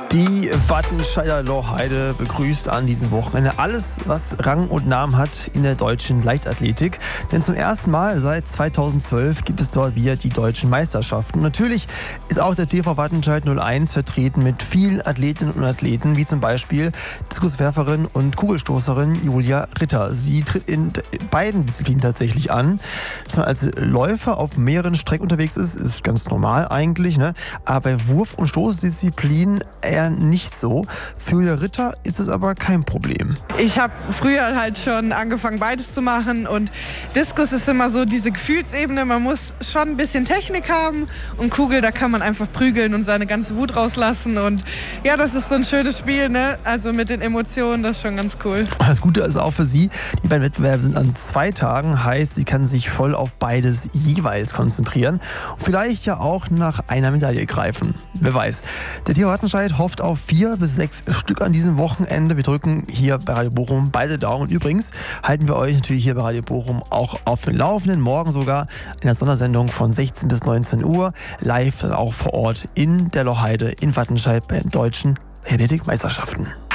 Die Wattenscheider Lochheide begrüßt an diesem Wochenende alles, was Rang und Namen hat in der deutschen Leichtathletik. Denn zum ersten Mal seit 2012 gibt es dort wieder die deutschen Meisterschaften. Und natürlich ist auch der TV Wattenscheid 01 vertreten mit vielen Athletinnen und Athleten, wie zum Beispiel Diskuswerferin und Kugelstoßerin Julia Ritter. Sie tritt in beiden Disziplinen tatsächlich an. Dass man als Läufer auf mehreren Strecken unterwegs ist ganz normal eigentlich, ne? Aber bei Wurf- und Stoßdisziplinen eher nicht so. Für Julia Ritter ist es aber kein Problem. Ich habe früher halt schon angefangen, beides zu machen, und Diskus ist immer so diese Gefühlsebene, man muss schon ein bisschen Technik haben, und Kugel, da kann man einfach prügeln und seine ganze Wut rauslassen, und ja, das ist so ein schönes Spiel, ne? Also mit den Emotionen, das ist schon ganz cool. Das Gute ist auch für sie, die beiden Wettbewerbe sind an 2 Tagen, heißt, sie kann sich voll auf beides jeweils konzentrieren und vielleicht ja auch nach einer Medaille greifen. Wer weiß. Der TV Wattenscheid hofft auf 4 bis 6 Stück an diesem Wochenende. Wir drücken hier bei Radio Bochum beide Daumen. Und übrigens halten wir euch natürlich hier bei Radio Bochum auch auf den Laufenden. Morgen sogar in der Sondersendung von 16 bis 19 Uhr. Live dann auch vor Ort in der Lochheide in Wattenscheid bei den deutschen Athletikmeisterschaften.